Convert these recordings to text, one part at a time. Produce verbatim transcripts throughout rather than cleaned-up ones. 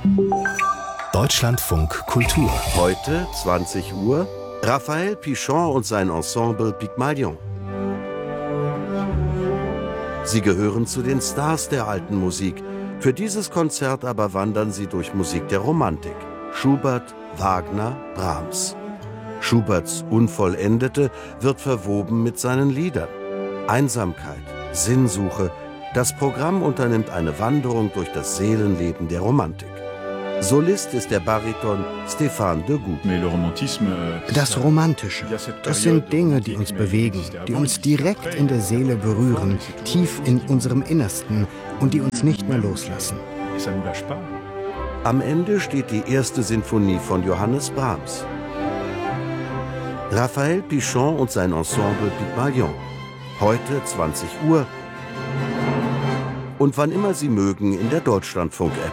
Deutschlandfunk Kultur. Heute, zwanzig Uhr, Raphael Pichon und sein Ensemble Pygmalion. Sie gehören zu den Stars der alten Musik. Für dieses Konzert aber wandern sie durch Musik der Romantik. Schubert, Wagner, Brahms. Schuberts Unvollendete wird verwoben mit seinen Liedern. Einsamkeit, Sinnsuche. Das Programm unternimmt eine Wanderung durch das Seelenleben der Romantik. Solist ist der Bariton Stéphane Degout. Das Romantische, das sind Dinge, die uns bewegen, die uns direkt in der Seele berühren, tief in unserem Innersten und die uns nicht mehr loslassen. Am Ende steht die erste Sinfonie von Johannes Brahms. Raphael Pichon und sein Ensemble Pygmalion. Heute zwanzig Uhr und wann immer Sie mögen in der Deutschlandfunk-App.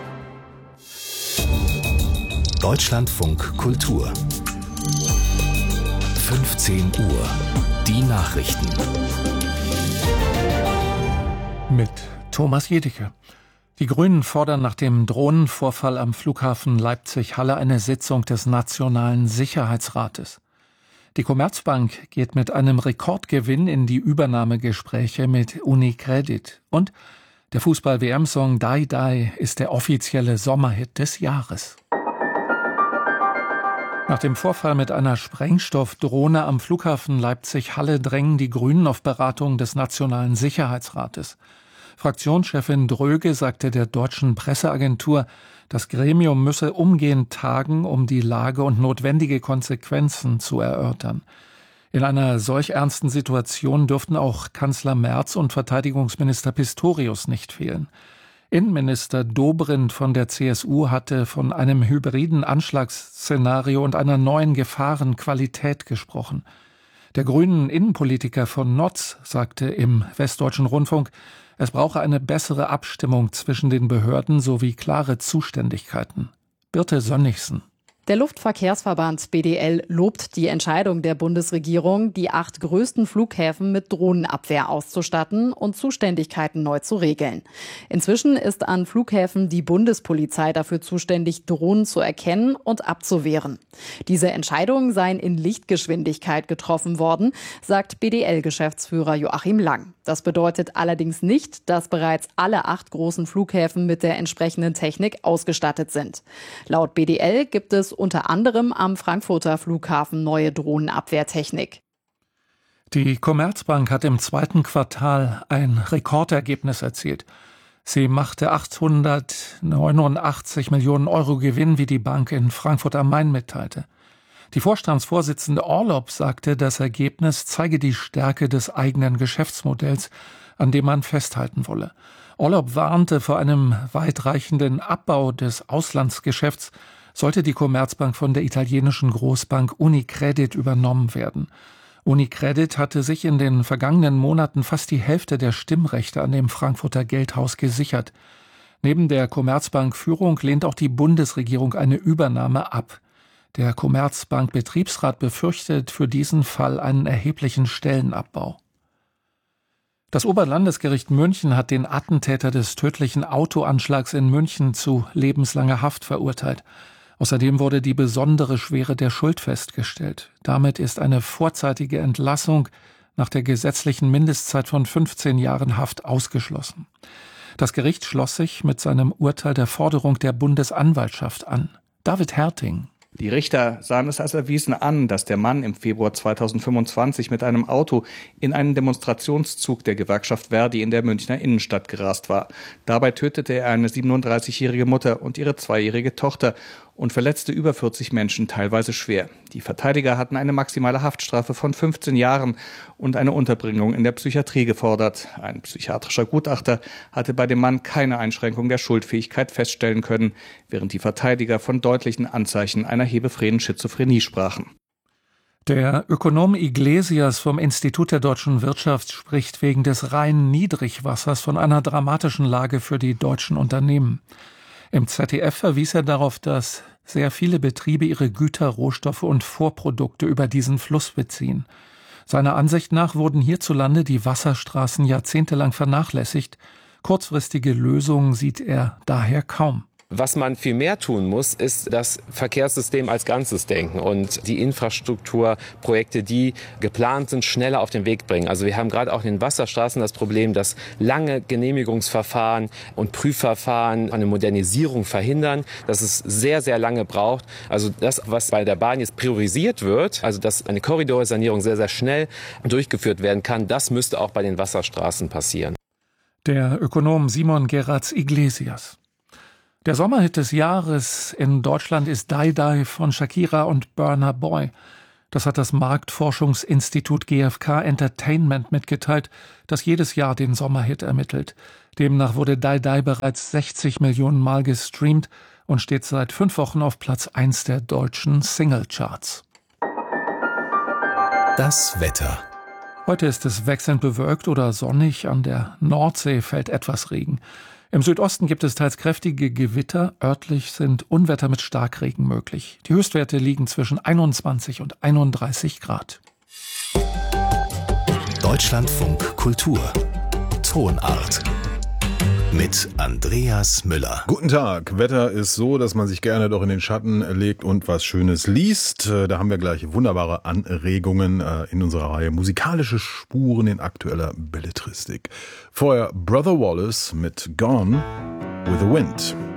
Deutschlandfunk Kultur. fünfzehn Uhr. Die Nachrichten. Mit Thomas Jedicke. Die Grünen fordern nach dem Drohnenvorfall am Flughafen Leipzig-Halle eine Sitzung des Nationalen Sicherheitsrates. Die Commerzbank geht mit einem Rekordgewinn in die Übernahmegespräche mit UniCredit. Und der Fußball-W M-Song Die Die ist der offizielle Sommerhit des Jahres. Nach dem Vorfall mit einer Sprengstoffdrohne am Flughafen Leipzig-Halle drängen die Grünen auf Beratung des Nationalen Sicherheitsrates. Fraktionschefin Dröge sagte der deutschen Presseagentur, das Gremium müsse umgehend tagen, um die Lage und notwendige Konsequenzen zu erörtern. In einer solch ernsten Situation dürften auch Kanzler Merz und Verteidigungsminister Pistorius nicht fehlen. Innenminister Dobrindt von der C S U hatte von einem hybriden Anschlagsszenario und einer neuen Gefahrenqualität gesprochen. Der grünen Innenpolitiker von Notz sagte im Westdeutschen Rundfunk, es brauche eine bessere Abstimmung zwischen den Behörden sowie klare Zuständigkeiten. Birte Sönnigsen. Der Luftverkehrsverband B D L lobt die Entscheidung der Bundesregierung, die acht größten Flughäfen mit Drohnenabwehr auszustatten und Zuständigkeiten neu zu regeln. Inzwischen ist an Flughäfen die Bundespolizei dafür zuständig, Drohnen zu erkennen und abzuwehren. Diese Entscheidungen seien in Lichtgeschwindigkeit getroffen worden, sagt B D L-Geschäftsführer Joachim Lang. Das bedeutet allerdings nicht, dass bereits alle acht großen Flughäfen mit der entsprechenden Technik ausgestattet sind. Laut B D L gibt es unter anderem am Frankfurter Flughafen neue Drohnenabwehrtechnik. Die Commerzbank hat im zweiten Quartal ein Rekordergebnis erzielt. Sie machte achthundertneunundachtzig Millionen Euro Gewinn, wie die Bank in Frankfurt am Main mitteilte. Die Vorstandsvorsitzende Orlob sagte, das Ergebnis zeige die Stärke des eigenen Geschäftsmodells, an dem man festhalten wolle. Orlob warnte vor einem weitreichenden Abbau des Auslandsgeschäfts, sollte die Commerzbank von der italienischen Großbank UniCredit übernommen werden. UniCredit hatte sich in den vergangenen Monaten fast die Hälfte der Stimmrechte an dem Frankfurter Geldhaus gesichert. Neben der Commerzbank-Führung lehnt auch die Bundesregierung eine Übernahme ab. Der Commerzbank-Betriebsrat befürchtet für diesen Fall einen erheblichen Stellenabbau. Das Oberlandesgericht München hat den Attentäter des tödlichen Autoanschlags in München zu lebenslanger Haft verurteilt. Außerdem wurde die besondere Schwere der Schuld festgestellt. Damit ist eine vorzeitige Entlassung nach der gesetzlichen Mindestzeit von fünfzehn Jahren Haft ausgeschlossen. Das Gericht schloss sich mit seinem Urteil der Forderung der Bundesanwaltschaft an. David Herting. Die Richter sahen es als erwiesen an, dass der Mann im Februar zweitausendfünfundzwanzig mit einem Auto in einen Demonstrationszug der Gewerkschaft Verdi in der Münchner Innenstadt gerast war. Dabei tötete er eine siebenunddreißigjährige Mutter und ihre zweijährige Tochter und verletzte über vierzig Menschen, teilweise schwer. Die Verteidiger hatten eine maximale Haftstrafe von fünfzehn Jahren und eine Unterbringung in der Psychiatrie gefordert. Ein psychiatrischer Gutachter hatte bei dem Mann keine Einschränkung der Schuldfähigkeit feststellen können, während die Verteidiger von deutlichen Anzeichen einer hebephrenen Schizophrenie sprachen. Der Ökonom Iglesias vom Institut der deutschen Wirtschaft spricht wegen des reinen Niedrigwassers von einer dramatischen Lage für die deutschen Unternehmen. Im Z D F verwies er darauf, dass sehr viele Betriebe ihre Güter, Rohstoffe und Vorprodukte über diesen Fluss beziehen. Seiner Ansicht nach wurden hierzulande die Wasserstraßen jahrzehntelang vernachlässigt. Kurzfristige Lösungen sieht er daher kaum. Was man viel mehr tun muss, ist das Verkehrssystem als Ganzes denken und die Infrastrukturprojekte, die geplant sind, schneller auf den Weg bringen. Also wir haben gerade auch in den Wasserstraßen das Problem, dass lange Genehmigungsverfahren und Prüfverfahren eine Modernisierung verhindern, dass es sehr, sehr lange braucht. Also das, was bei der Bahn jetzt priorisiert wird, also dass eine Korridorsanierung sehr, sehr schnell durchgeführt werden kann, das müsste auch bei den Wasserstraßen passieren. Der Ökonom Simon Geratz Iglesias. Der Sommerhit des Jahres in Deutschland ist Die Die von Shakira und Burna Boy. Das hat das Marktforschungsinstitut G F K Entertainment mitgeteilt, das jedes Jahr den Sommerhit ermittelt. Demnach wurde Die Die bereits sechzig Millionen Mal gestreamt und steht seit fünf Wochen auf Platz eins der deutschen Singlecharts. Das Wetter. Heute ist es wechselnd bewölkt oder sonnig, an der Nordsee fällt etwas Regen. Im Südosten gibt es teils kräftige Gewitter, örtlich sind Unwetter mit Starkregen möglich. Die Höchstwerte liegen zwischen einundzwanzig und einunddreißig Grad. Deutschlandfunk Kultur. Tonart. Mit Andreas Müller. Guten Tag. Wetter ist so, dass man sich gerne doch in den Schatten legt und was Schönes liest. Da haben wir gleich wunderbare Anregungen in unserer Reihe Musikalische Spuren in aktueller Belletristik. Vorher Brother Wallace mit Gone with the Wind.